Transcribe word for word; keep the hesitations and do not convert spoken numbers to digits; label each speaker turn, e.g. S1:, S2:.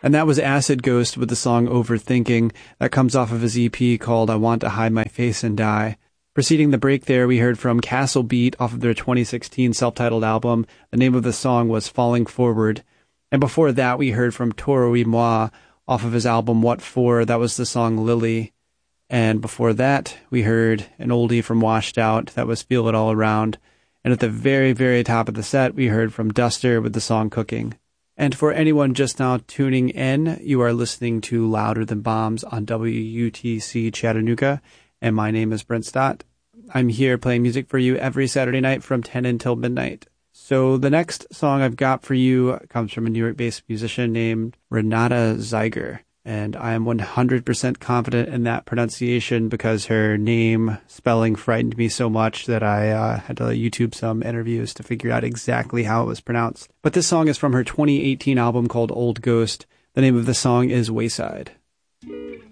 S1: And that was Acid Ghost with the song Overthinking. That comes off of his E P called I Want to Hide My Face and Die. Preceding the break there, we heard from Castle Beat off of their twenty sixteen self-titled album. The name of the song was Falling Forward. And before that, we heard from Toro y Moi off of his album What For. That was the song Lily. And before that, we heard an oldie from Washed Out. That was Feel It All Around. And at the very, very top of the set, we heard from Duster with the song Cooking. And for anyone just now tuning in, you are listening to Louder Than Bombs on W U T C Chattanooga. And my name is Brent Stott. I'm here playing music for you every Saturday night from ten until midnight. So the next song I've got for you comes from a New York-based musician named Renata Zeiger. And I am one hundred percent confident in that pronunciation because her name spelling frightened me so much that I uh, had to YouTube some interviews to figure out exactly how it was pronounced. But this song is from her twenty eighteen album called Old Ghost. The name of the song is Wayside.